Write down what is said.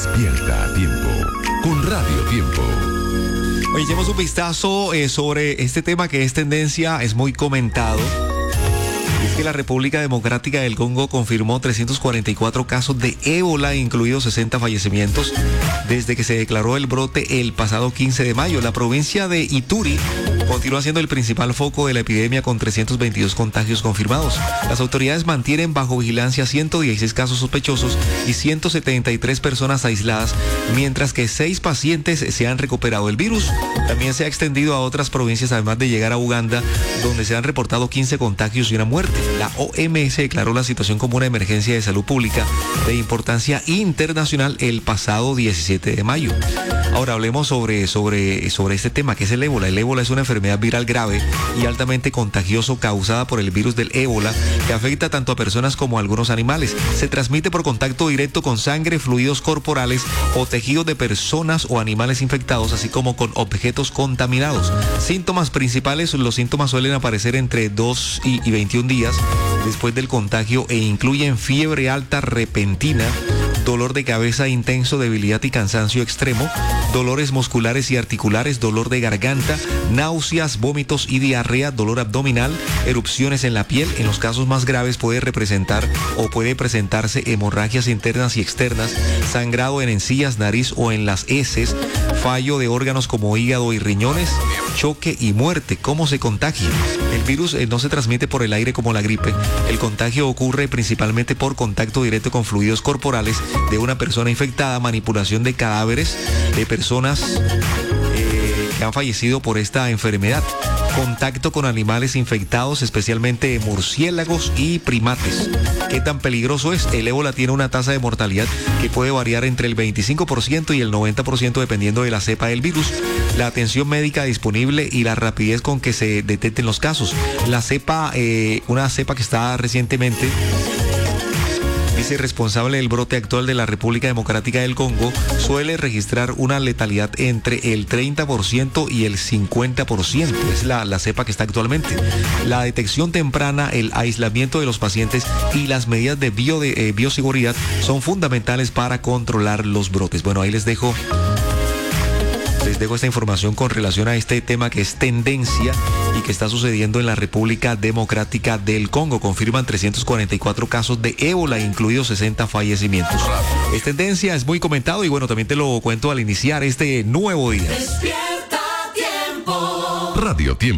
Despierta a tiempo con Radio Tiempo. Hoy hicimos un vistazo sobre este tema que es tendencia, es muy comentado. Es que la República Democrática del Congo confirmó 344 casos de ébola, incluidos 60 fallecimientos, desde que se declaró el brote el pasado 15 de mayo. La provincia de Ituri continúa siendo el principal foco de la epidemia con 322 contagios confirmados. Las autoridades mantienen bajo vigilancia 116 casos sospechosos y 173 personas aisladas, mientras que 6 pacientes se han recuperado. El virus también se ha extendido a otras provincias, además de llegar a Uganda, donde se han reportado 15 contagios y una muerte. La OMS declaró la situación como una emergencia de salud pública de importancia internacional el pasado 17 de mayo. Ahora hablemos sobre este tema, que es el ébola. El ébola es una enfermedad viral grave y altamente contagioso causada por el virus del ébola, que afecta tanto a personas como a algunos animales. Se transmite por contacto directo con sangre, fluidos corporales o tejidos de personas o animales infectados, así como con objetos contaminados. Síntomas principales: los síntomas suelen aparecer entre 2 y 21 días después del contagio e incluyen fiebre alta repentina, dolor de cabeza intenso, debilidad y cansancio extremo, dolores musculares y articulares, dolor de garganta, náuseas, vómitos y diarrea, dolor abdominal, erupciones en la piel. En los casos más graves puede presentarse hemorragias internas y externas, sangrado en encías, nariz o en las heces, fallo de órganos como hígado y riñones, choque y muerte. ¿Cómo se contagia? El virus no se transmite por el aire como la gripe. El contagio ocurre principalmente por contacto directo con fluidos corporales de una persona infectada, manipulación de cadáveres de personas que han fallecido por esta enfermedad, contacto con animales infectados, especialmente murciélagos y primates. ¿Qué tan peligroso es? El ébola tiene una tasa de mortalidad que puede variar entre el 25% y el 90% dependiendo de la cepa del virus, la atención médica disponible y la rapidez con que se detecten los casos. La cepa, una cepa que está recientemente responsable del brote actual de la República Democrática del Congo, suele registrar una letalidad entre el 30% y el 50%. Es la cepa que está actualmente. La detección temprana, el aislamiento de los pacientes y las medidas de bioseguridad son fundamentales para controlar los brotes. Bueno, ahí les dejo esta información con relación a este tema que es tendencia y que está sucediendo en la República Democrática del Congo. Confirman 344 casos de ébola, incluidos 60 fallecimientos. Es tendencia, es muy comentado y bueno, también te lo cuento al iniciar este nuevo día. Despierta Tiempo. Radio Tiempo.